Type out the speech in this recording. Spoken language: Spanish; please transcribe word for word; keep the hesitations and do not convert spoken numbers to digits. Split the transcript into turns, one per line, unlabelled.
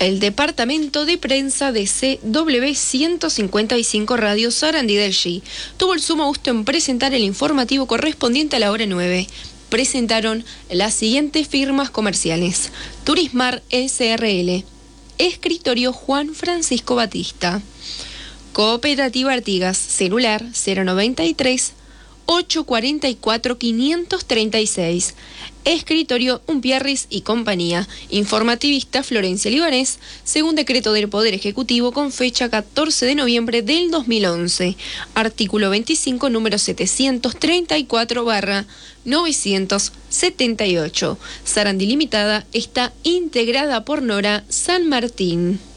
El departamento de prensa de C W ciento cincuenta y cinco Radio Sarandí del G tuvo el sumo gusto en presentar el informativo correspondiente a la hora nueve. Presentaron las siguientes firmas comerciales: Turismar S R L, Escritorio Juan Francisco Batista, Cooperativa Artigas, celular cero noventa y tres, ochocientos cuarenta y cuatro, quinientos treinta y seis, Escritorio Umpierris y Compañía, informativista Florencia Libanés, según decreto del Poder Ejecutivo con fecha catorce de noviembre del dos mil once, artículo veinticinco, número setecientos treinta y cuatro barra novecientos setenta y ocho. Sarandí Limitada está integrada por Nora San Martín.